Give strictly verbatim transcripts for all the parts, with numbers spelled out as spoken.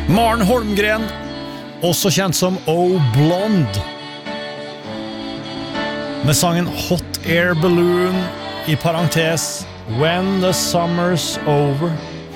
Maren Holmgren, også kjent som Oh Blonde, med sangen Hot Air Balloon, i parentes, When the Summer's Over.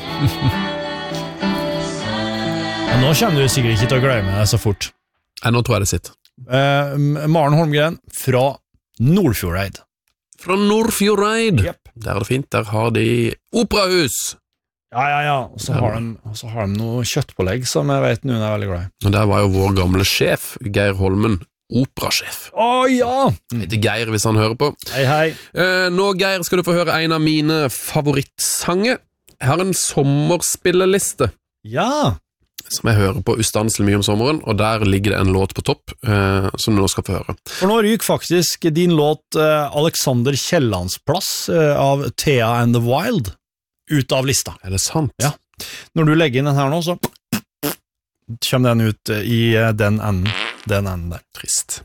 Men nå kommer du sikkert ikke til å glemme det så fort. Nei, nå tror jeg det sitter. Uh, Maren Holmgren fra Nordfjordeid. Fra Nordfjordeid. Yep. Der er det fint, der har de operahus. Ja, ja, ja. Og så har de, og så har de noe kjøttpålegg som jeg vet noen er veldig glad i. Og der var jo vår gamle sjef, Geir Holmen, operasjef. Å, ja! Heter Geir hvis han hører på. Hei, hei. Eh, nå, Geir, skal du få høre en av mine favorittsanger. Jeg har en sommerspilleliste. Ja! Som jeg hører på ustanselig mye om sommeren, og der ligger det en låt på topp, eh, som du nå skal få høre. For nå ryker faktisk din låt eh, Alexander Kiellands plass eh, av Thea and the Wild ut av lista. Er det sant? Ja. Når du legger inn den her nå, så kommer den ut i den enden. Den enden der. Trist.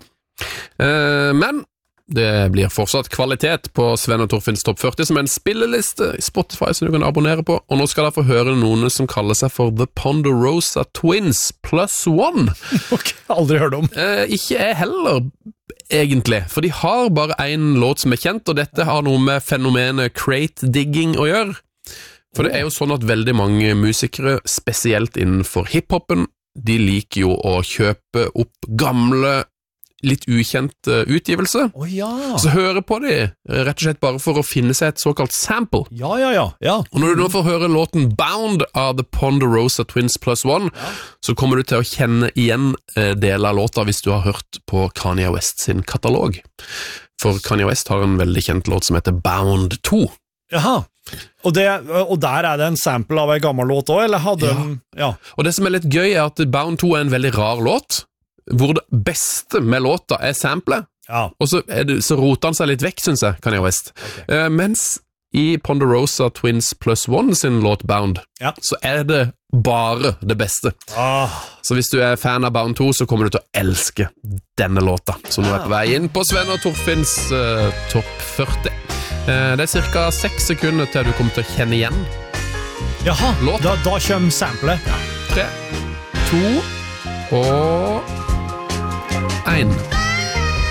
Eh, men det blir fortsatt kvalitet på Sven og Torfinns Topp førti som en spilleliste i Spotify som du kan abonnere på, og nå skal dere få høre noen som kaller seg for The Ponderosa Twins Plus One. Ok, aldri hørt om. Eh, ikke jeg heller, egentlig, for de har bare en låt som er kjent, og dette har noe med fenomenet crate digging å gjøre. For det er jo sånn at veldig mange musikere, spesielt innenfor hiphopen, de liker jo å kjøpe opp gamle, litt ukjente utgivelser. Å, ja. Så høre på de, rett og slett bare for å finne seg et såkalt sample. Ja, ja, ja. ja. Og når du nå får høre låten Bound av The Ponderosa Twins Plus One, ja. Så kommer du til å kjenne igjen deler av låta hvis du har hørt på Kanye West sin katalog. For Kanye West har en veldig kjent låt som heter Bound to. Jaha. Og, det, og der er det en sample av en gammel låt også, eller hadde ja. den... Ja. Og det som er litt gøy er at Bound to er en veldig rar låt, hvor det beste med låta er sample, ja. Og så, er det, så roter han seg litt vekk, synes jeg, Kanye West. Okay. Uh, mens i Ponderosa Twins Plus One sin låt Bound, ja. Så er det bare det beste. Ah. Så hvis du er fan av Bound to, så kommer du til å elske denne låta, som nå er på vei inn på Sven og Torfinns uh, Topp førti. Uh, det er cirka seks sekunder til du kommer til å kjenne igjen. Jaha, da, da kommer sample. Ja. Tre, to og en.